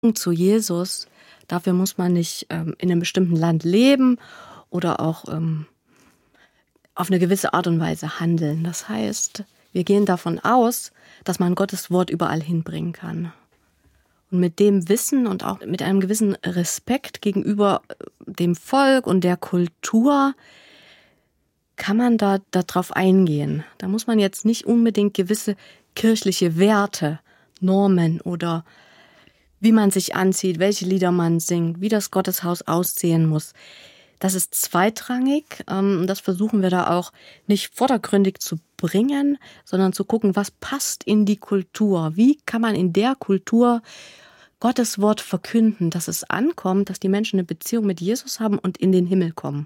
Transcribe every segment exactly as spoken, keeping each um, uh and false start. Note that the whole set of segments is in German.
zu Jesus, dafür muss man nicht ähm, in einem bestimmten Land leben oder auch ähm, auf eine gewisse Art und Weise handeln. Das heißt, wir gehen davon aus, dass man Gottes Wort überall hinbringen kann. Und mit dem Wissen und auch mit einem gewissen Respekt gegenüber dem Volk und der Kultur kann man da darauf eingehen. Da muss man jetzt nicht unbedingt gewisse kirchliche Werte, Normen oder wie man sich anzieht, welche Lieder man singt, wie das Gotteshaus aussehen muss. Das ist zweitrangig. Das versuchen wir da auch nicht vordergründig zu bringen, sondern zu gucken, was passt in die Kultur. Wie kann man in der Kultur Gottes Wort verkünden, dass es ankommt, dass die Menschen eine Beziehung mit Jesus haben und in den Himmel kommen.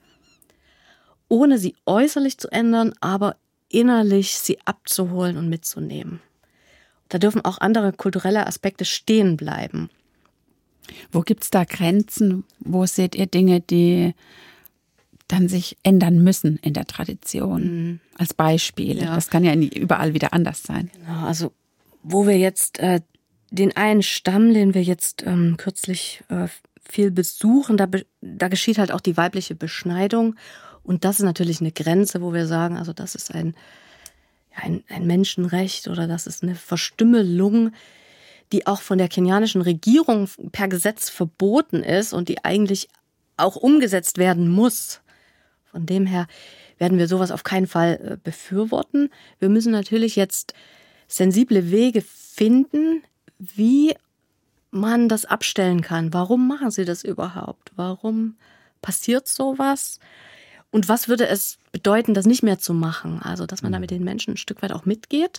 Ohne sie äußerlich zu ändern, aber innerlich sie abzuholen und mitzunehmen. Da dürfen auch andere kulturelle Aspekte stehen bleiben. Wo gibt es da Grenzen? Wo seht ihr Dinge, die dann sich ändern müssen in der Tradition? Mhm. Als Beispiele. Ja. Das kann ja überall wieder anders sein. Genau, also wo wir jetzt äh, den einen Stamm, den wir jetzt ähm, kürzlich äh, viel besuchen, da, be- da geschieht halt auch die weibliche Beschneidung. Und das ist natürlich eine Grenze, wo wir sagen, also das ist ein, ja, ein, ein Menschenrecht oder das ist eine Verstümmelung, die auch von der kenianischen Regierung per Gesetz verboten ist und die eigentlich auch umgesetzt werden muss. Von dem her werden wir sowas auf keinen Fall befürworten. Wir müssen natürlich jetzt sensible Wege finden, wie man das abstellen kann. Warum machen sie das überhaupt? Warum passiert sowas? Und was würde es bedeuten, das nicht mehr zu machen? Also, dass man da mit den Menschen ein Stück weit auch mitgeht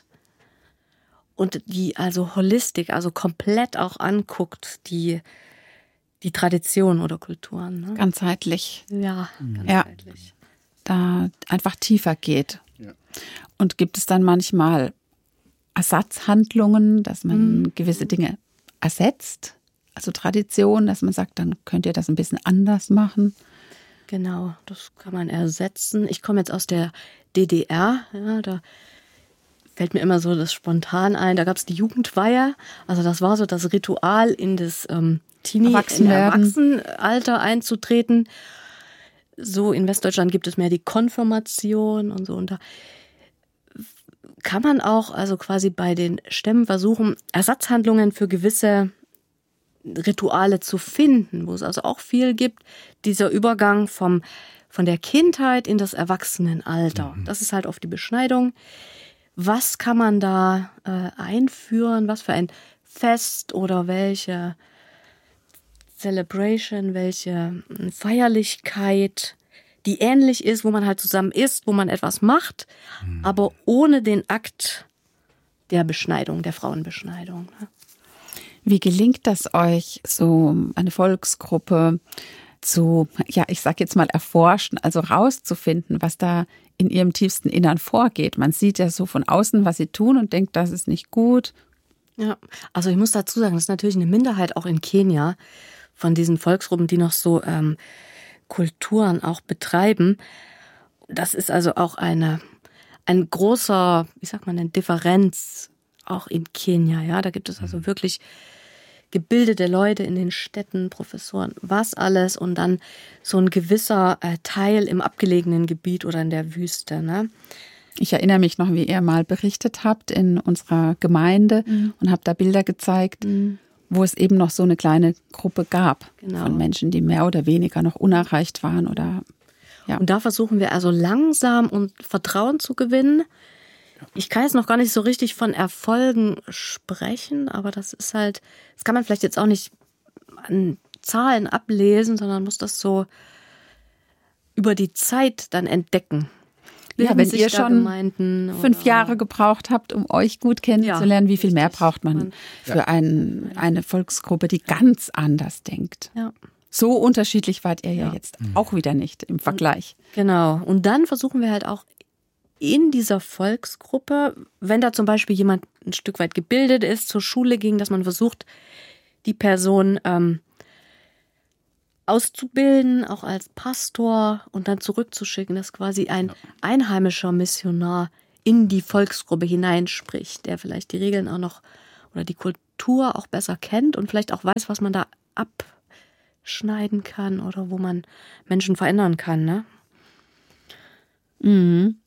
und die also Holistik, also komplett auch anguckt, die, die Tradition oder Kulturen. Ne? Ganzheitlich. Ja, ja, ganzheitlich. Da einfach tiefer geht. Ja. Und gibt es dann manchmal Ersatzhandlungen, dass man mhm. gewisse Dinge ersetzt? Also Tradition, dass man sagt, dann könnt ihr das ein bisschen anders machen? Genau, das kann man ersetzen. Ich komme jetzt aus der D D R, ja, da fällt mir immer so das spontan ein. Da gab es die Jugendweihe, also das war so das Ritual, in das ähm, Teenie, in Erwachsenenalter einzutreten. So in Westdeutschland gibt es mehr die Konfirmation und so. Und da kann man auch also quasi bei den Stämmen versuchen, Ersatzhandlungen für gewisse Rituale zu finden, wo es also auch viel gibt, dieser Übergang vom, von der Kindheit in das Erwachsenenalter. Mhm. Das ist halt oft die Beschneidung. Was kann man da äh, einführen? Was für ein Fest oder welche Celebration, welche Feierlichkeit, die ähnlich ist, wo man halt zusammen isst, wo man etwas macht, mhm. aber ohne den Akt der Beschneidung, der Frauenbeschneidung. Wie gelingt das euch, so eine Volksgruppe zu, ja, ich sag jetzt mal erforschen, also rauszufinden, was da in ihrem tiefsten Innern vorgeht? Man sieht ja so von außen, was sie tun und denkt, das ist nicht gut. Ja, also ich muss dazu sagen, das ist natürlich eine Minderheit auch in Kenia von diesen Volksgruppen, die noch so ähm, Kulturen auch betreiben. Das ist also auch eine, ein großer, wie sagt man denn, Differenz auch in Kenia. Ja, da gibt es also wirklich gebildete Leute in den Städten, Professoren, was alles und dann so ein gewisser äh, Teil im abgelegenen Gebiet oder in der Wüste. Ne? Ich erinnere mich noch, wie ihr mal berichtet habt in unserer Gemeinde mhm. und habt da Bilder gezeigt, mhm. wo es eben noch so eine kleine Gruppe gab genau. von Menschen, die mehr oder weniger noch unerreicht waren. Oder ja. Und da versuchen wir also langsam und Vertrauen zu gewinnen. Ich kann jetzt noch gar nicht so richtig von Erfolgen sprechen, aber das ist halt, das kann man vielleicht jetzt auch nicht an Zahlen ablesen, sondern muss das so über die Zeit dann entdecken. Ja, wenn ihr schon fünf Jahre gebraucht habt, um euch gut kennenzulernen, ja, wie viel mehr braucht man für ja. ein, eine Volksgruppe, die ganz anders denkt? Ja. So unterschiedlich wart ihr ja, ja jetzt mhm. auch wieder nicht im Vergleich. Genau. Und dann versuchen wir halt auch in dieser Volksgruppe, wenn da zum Beispiel jemand ein Stück weit gebildet ist, zur Schule ging, dass man versucht, die Person ähm, auszubilden, auch als Pastor und dann zurückzuschicken, dass quasi ein einheimischer Missionar in die Volksgruppe hineinspricht, der vielleicht die Regeln auch noch oder die Kultur auch besser kennt und vielleicht auch weiß, was man da abschneiden kann oder wo man Menschen verändern kann, ne? Mhm.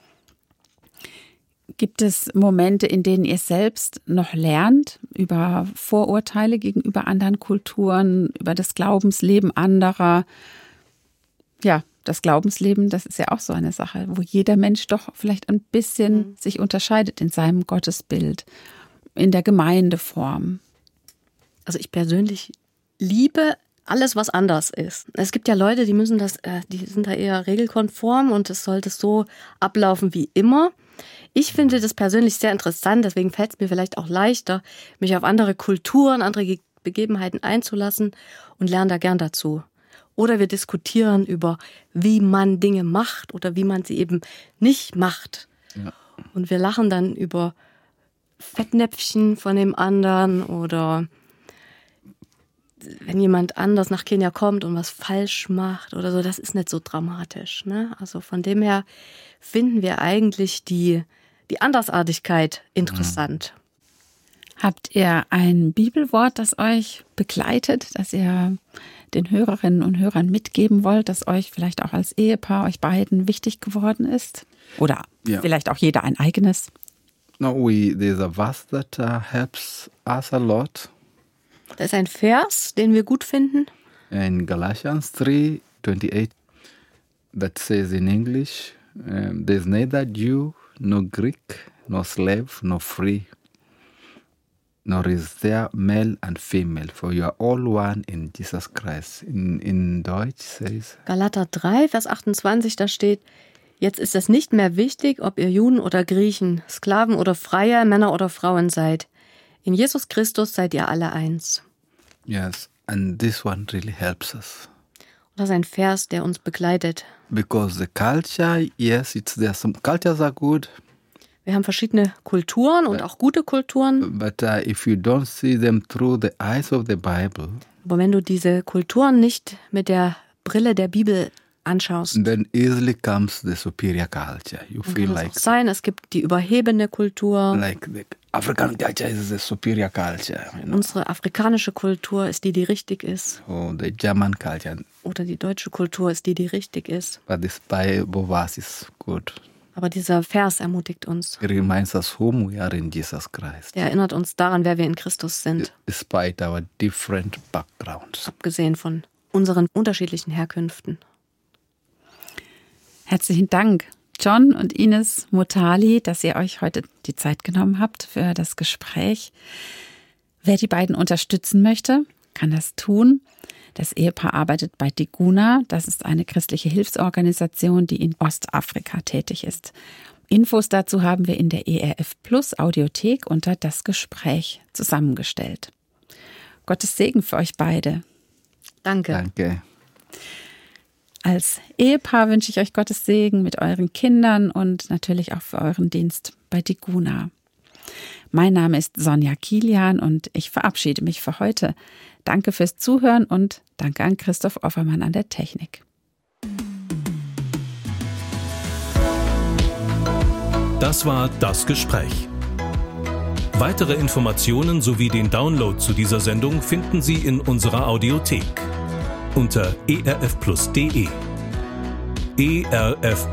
Gibt es Momente, in denen ihr selbst noch lernt über Vorurteile gegenüber anderen Kulturen, über das Glaubensleben anderer? Ja, das Glaubensleben, das ist ja auch so eine Sache, wo jeder Mensch doch vielleicht ein bisschen mhm. sich unterscheidet in seinem Gottesbild, in der Gemeindeform. Also ich persönlich liebe alles, was anders ist. Es gibt ja Leute, die müssen das, die sind da eher regelkonform und es sollte so ablaufen wie immer. Ich finde das persönlich sehr interessant, deswegen fällt es mir vielleicht auch leichter, mich auf andere Kulturen, andere Begebenheiten einzulassen und lerne da gern dazu. Oder wir diskutieren über, wie man Dinge macht oder wie man sie eben nicht macht. Ja. Und wir lachen dann über Fettnäpfchen von dem anderen oder wenn jemand anders nach Kenia kommt und was falsch macht oder so, das ist nicht so dramatisch, ne? Also von dem her finden wir eigentlich die, die Andersartigkeit interessant. Habt ihr ein Bibelwort, das euch begleitet, das ihr den Hörerinnen und Hörern mitgeben wollt, das euch vielleicht auch als Ehepaar, euch beiden wichtig geworden ist? Oder yeah. vielleicht auch jeder ein eigenes? No, we, there's a verse that uh, helps us a lot. Da ist ein Vers, den wir gut finden. In Galatians three twenty-eight, that says in English, um, there's neither Jew nor Greek, nor slave nor free, nor is there male and female, for you are all one in Jesus Christ. In, in Deutsch says... Galater drei, Vers achtundzwanzig, da steht, jetzt ist es nicht mehr wichtig, ob ihr Juden oder Griechen, Sklaven oder Freier, Männer oder Frauen seid. In Jesus Christus seid ihr alle eins. Yes, and this one really helps us. Das ist ein Vers, der uns begleitet. Because the culture, yes, it's there. Some cultures are good. Wir haben verschiedene Kulturen und auch gute Kulturen. But uh, if you don't see them through the eyes of the Bible, aber wenn du diese Kulturen nicht mit der Brille der Bibel anschaust, then easily comes the superior culture. You feel kann like es auch sein, es gibt die überhebene Kultur. Like the African culture is the superior culture. You know? Unsere afrikanische Kultur ist die, die richtig ist. Oh, the German culture. Oder die deutsche Kultur ist die, die richtig ist. But this Bible verse is good. Aber dieser Vers ermutigt uns. It reminds us whom we are in Jesus Christ. Der erinnert uns daran, wer wir in Christus sind. Despite our different backgrounds. Abgesehen von unseren unterschiedlichen Herkünften. Herzlichen Dank, John und Ines Mutali, dass ihr euch heute die Zeit genommen habt für das Gespräch. Wer die beiden unterstützen möchte, kann das tun. Das Ehepaar arbeitet bei Diguna. Das ist eine christliche Hilfsorganisation, die in Ostafrika tätig ist. Infos dazu haben wir in der E R F Plus Audiothek unter das Gespräch zusammengestellt. Gottes Segen für euch beide. Danke. Danke. Als Ehepaar wünsche ich euch Gottes Segen mit euren Kindern und natürlich auch für euren Dienst bei Diguna. Mein Name ist Sonja Kilian und ich verabschiede mich für heute. Danke fürs Zuhören und danke an Christoph Offermann an der Technik. Das war das Gespräch. Weitere Informationen sowie den Download zu dieser Sendung finden Sie in unserer Audiothek unter e r f plus punkt d e. E R F